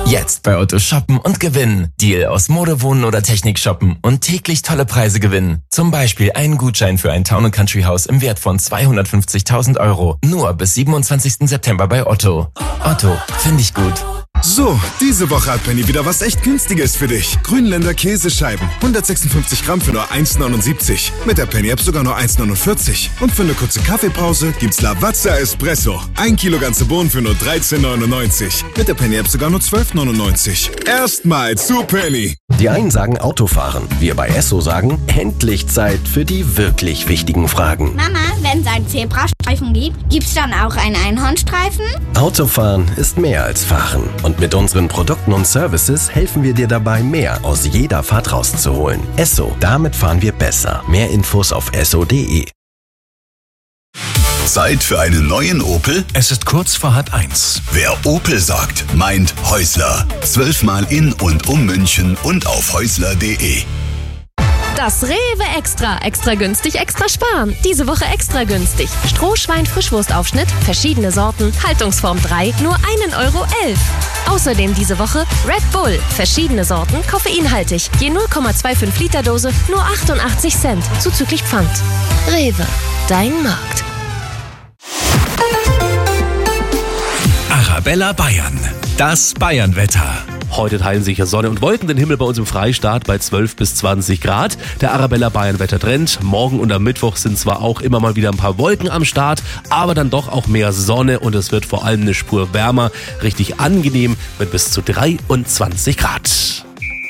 Jetzt bei Otto shoppen und gewinnen. Deal aus Mode, Wohnen oder Technik shoppen und täglich tolle Preise gewinnen. Zum Beispiel einen Gutschein für ein Town & Country Haus im Wert von 250.000 €. Nur bis 27. September bei Otto. Otto, finde ich gut. So, diese Woche hat Penny wieder was echt Günstiges für dich. Grünländer Käsescheiben. 156 Gramm für nur 1,79. Mit der Penny-App sogar nur 1,49. Und für eine kurze Kaffeepause gibt's Lavazza Espresso. 1 Kilo ganze Bohnen für nur 13,99. Mit der Penny-App sogar nur 12,99. Erstmal zu Penny. Die einen sagen Autofahren. Wir bei Esso sagen, endlich Zeit für die wirklich wichtigen Fragen. Mama, wenn es einen Zebrastreifen gibt, gibt's dann auch einen Einhornstreifen? Autofahren ist mehr als Fahren. Und mit unseren Produkten und Services helfen wir dir dabei, mehr aus jeder Fahrt rauszuholen. Esso, damit fahren wir besser. Mehr Infos auf esso.de. Zeit für einen neuen Opel? Es ist kurz vor 1:30. Wer Opel sagt, meint Häusler. 12-mal in und um München und auf häusler.de. Das Rewe Extra. Extra günstig, extra sparen. Diese Woche extra günstig. Strohschwein-Frischwurstaufschnitt, verschiedene Sorten, Haltungsform 3, nur 1,11 €. Außerdem diese Woche Red Bull, verschiedene Sorten, koffeinhaltig. Je 0,25 Liter Dose, nur 88 Cent, zuzüglich Pfand. Rewe, dein Markt. Arabella Bayern. Das Bayernwetter. Heute teilen sich ja Sonne und Wolken den Himmel bei uns im Freistaat bei 12 bis 20 Grad. Der Arabella Bayern Wettertrend. Morgen und am Mittwoch sind zwar auch immer mal wieder ein paar Wolken am Start, aber dann doch auch mehr Sonne und es wird vor allem eine Spur wärmer. Richtig angenehm mit bis zu 23 Grad.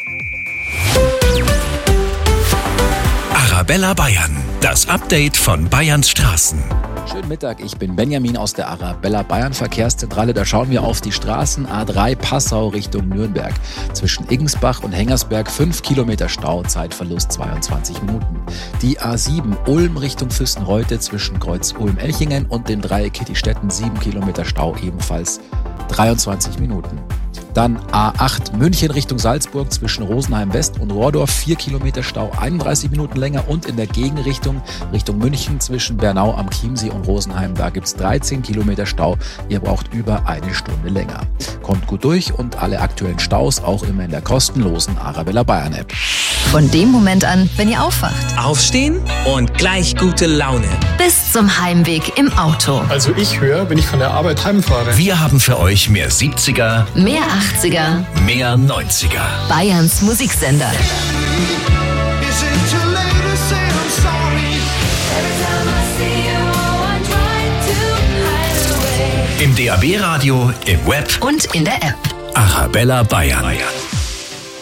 Arabella Bayern. Das Update von Bayerns Straßen. Schönen Mittag, ich bin Benjamin aus der Arabella Bayern Verkehrszentrale. Da schauen wir auf die Straßen A3 Passau Richtung Nürnberg. Zwischen Igensbach und Hengersberg 5 Kilometer Stau, Zeitverlust 22 Minuten. Die A7 Ulm Richtung Füssenreute zwischen Kreuz Ulm-Elchingen und dem Dreieck Kittistetten 7 Kilometer Stau, ebenfalls 23 Minuten. Dann A8 München Richtung Salzburg zwischen Rosenheim West und Rohrdorf 4 Kilometer Stau, 31 Minuten länger und in der Gegenrichtung Richtung München zwischen Bernau am Chiemsee und Rosenheim, da gibt's 13 Kilometer Stau. Ihr braucht über eine Stunde länger. Kommt gut durch und alle aktuellen Staus auch immer in der kostenlosen Arabella Bayern App. Von dem Moment an, wenn ihr aufwacht. Aufstehen und gleich gute Laune. Bis zum Heimweg im Auto. Also ich höre, wenn ich von der Arbeit heimfahre. Wir haben für euch mehr 70er, mehr 80er, mehr 90er. Bayerns Musiksender. Im DAB-Radio, im Web und in der App. Arabella Bayern.